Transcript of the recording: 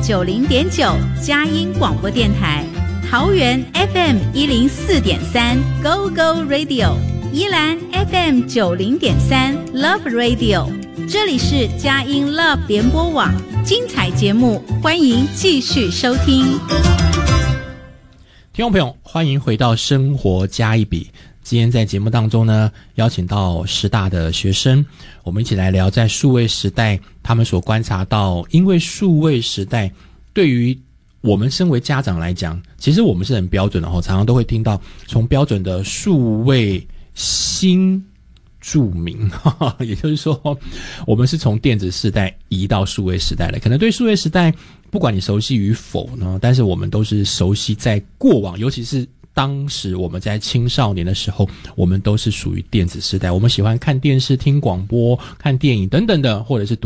90.9 佳音广播电台，桃园 FM 104.3 Go Go Radio， 宜兰 FM 90.3 Love Radio， 这里是佳音 Love 联播网，精彩节目欢迎继续收听。 听众朋友，欢迎回到生活加一笔。今天在节目当中呢，邀请到师大的学生，我们一起来聊在数位时代他们所观察到，因为数位时代对于我们身为家长来讲，其实我们是很标准的，常常都会听到从标准的数位新著名，也就是说我们是从电子时代移到数位时代了。可能对数位时代不管你熟悉与否呢，但是我们都是熟悉在过往，尤其是当时我们在青少年的时候，我们都是属于电子时代，我们喜欢看电视、听广播、看电影等等的，或者是